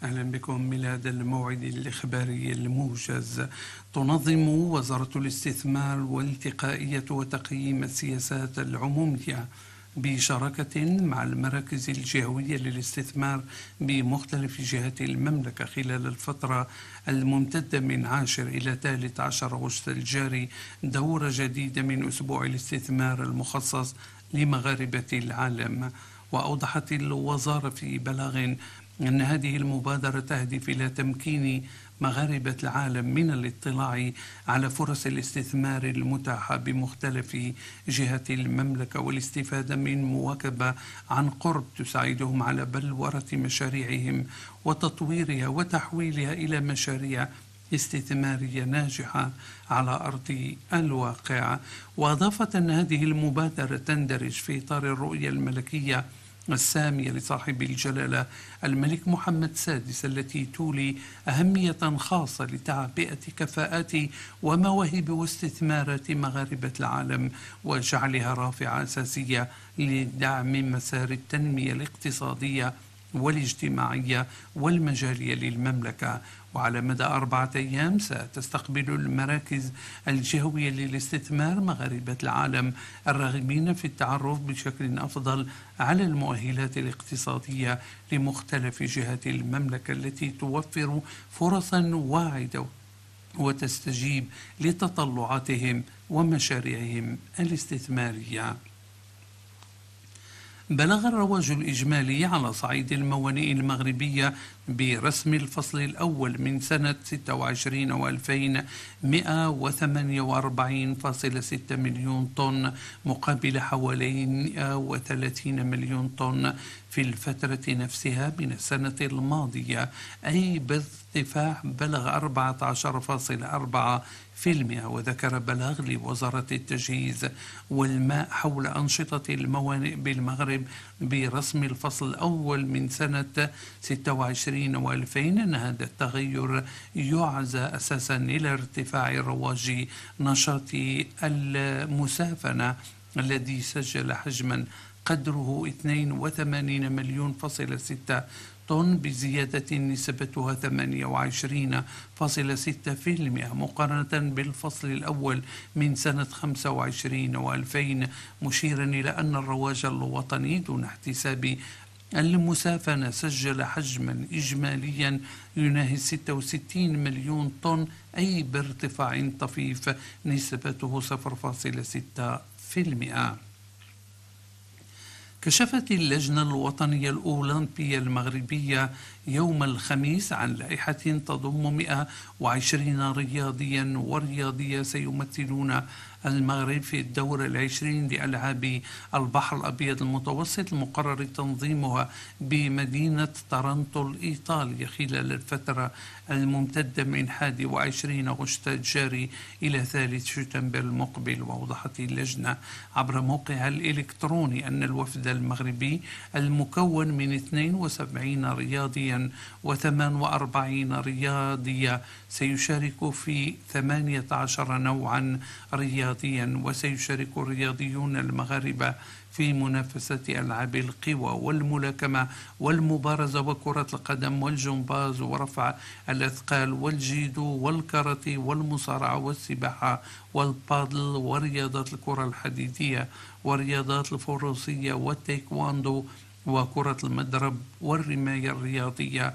أهلا بكم من هذا الموعد الإخباري الموجز. تنظم وزارة الاستثمار والتقائية وتقييم السياسات العمومية بشراكة مع المراكز الجهوية للاستثمار بمختلف جهات المملكة خلال الفترة الممتدة من 10 إلى 13 أغسطس الجاري دورة جديدة من أسبوع الاستثمار المخصص لمغاربة العالم. وأوضحت الوزارة في بلاغ أن هذه المبادرة تهدف إلى تمكين مغاربة العالم من الاطلاع على فرص الاستثمار المتاحة بمختلف جهات المملكة والاستفادة من مواكبة عن قرب تساعدهم على بلورة مشاريعهم وتطويرها وتحويلها إلى مشاريع استثمارية ناجحة على أرض الواقع. وأضافت أن هذه المبادرة تندرج في إطار الرؤية الملكية السامية لصاحب الجلالة الملك محمد السادس التي تولي أهمية خاصة لتعبئة كفاءات ومواهب واستثمارات مغاربة العالم وجعلها رافعة أساسية لدعم مسار التنمية الاقتصادية والاجتماعية والمجالية للمملكة. وعلى مدى 4 أيام ستستقبل المراكز الجهوية للاستثمار مغاربة العالم الراغبين في التعرف بشكل أفضل على المؤهلات الاقتصادية لمختلف جهات المملكة التي توفر فرصا واعدة وتستجيب لتطلعاتهم ومشاريعهم الاستثمارية. بلغ الرواج الإجمالي على صعيد الموانئ المغربية برسم الفصل الأول من سنة 26 و2000 148.6 مليون طن مقابل حوالي 130 مليون طن في الفترة نفسها من السنة الماضية، أي بارتفاع بلغ 14.4%. وذكر بلاغ لوزارة التجهيز والماء حول أنشطة الموانئ بالمغرب برسم الفصل الأول من سنة 26 و2000 أن هذا التغير يعزى أساسا إلى ارتفاع رواج نشاط المسافنة الذي سجل حجما قدره 82 مليون فاصلة 6 طن بزيادة نسبتها 28.6% مقارنة بالفصل الأول من سنة 25 و2000، مشيرا إلى أن الرواج الوطني دون احتساب المسافنة سجل حجما إجماليا يناهز 66 مليون طن، أي بارتفاع طفيف نسبته 0.6%. كشفت اللجنة الوطنية الأولمبية المغربية يوم الخميس عن لائحة تضم 120 رياضيا ورياضية سيمثلون المغرب في الدورة 20 لألعاب البحر الأبيض المتوسط المقرر تنظيمها بمدينة طرنطو الإيطالية خلال الفترة الممتدة من 21 أغسطس الجاري إلى 3 سبتمبر المقبل. وأوضحت اللجنة عبر موقعها الإلكتروني أن الوفد المغربي المكون من 72 رياضيا و48 رياضية سيشارك في 18 نوعا رياضيا، وسيشارك الرياضيون المغاربة في منافسة ألعاب القوى والملاكمة والمبارزة وكرة القدم والجمباز ورفع الأثقال والجيدو والكاراتيه والمصارعة والسباحة والبادل ورياضات الكرة الحديدية ورياضات الفروسية والتايكواندو وكرة المضرب والرماية الرياضية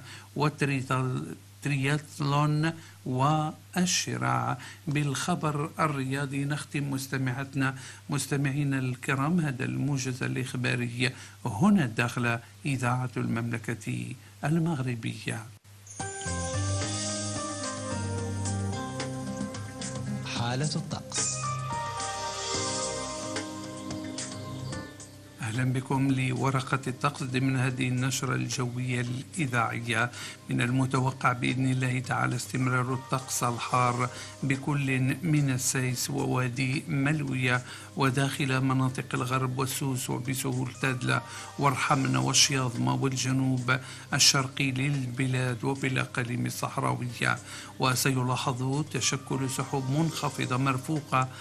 والترياتلون والشراع. بالخبر الرياضي نختم مستمعينا الكرام هذا الموجز الإخباري هنا داخل إذاعة المملكة المغربية. حالة الطقس. أهلا بكم لورقة الطقس ضمن هذه النشرة الجوية الإذاعية. من المتوقع بإذن الله تعالى استمرار الطقس الحار بكل من السيس ووادي ملوية وداخل مناطق الغرب والسوس وبسهول تادلة والرحمنة والشياظمة والجنوب الشرقي للبلاد وبالأقاليم الصحراوية. وسيلاحظ تشكل سحب منخفضة مرفوقة